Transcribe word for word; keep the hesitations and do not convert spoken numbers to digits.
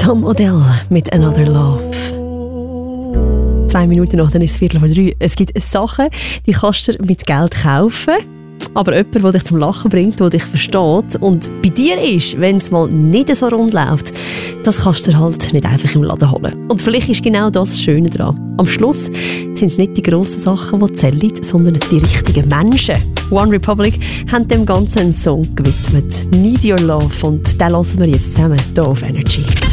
Tom Odell mit «Another Love». Zwei Minuten nach, dann ist es Viertel vor drei. Es gibt Sachen, die kannst du mit Geld kaufen. Aber jemand, der dich zum Lachen bringt, der dich versteht und bei dir ist, wenn es mal nicht so rund läuft, das kannst du halt nicht einfach im Laden holen. Und vielleicht ist genau das das Schöne daran. Am Schluss sind es nicht die grossen Sachen, die zählen, sondern die richtigen Menschen. One Republic haben dem Ganzen einen Song gewidmet. «Need Your Love» und den hören wir jetzt zusammen hier auf Energy.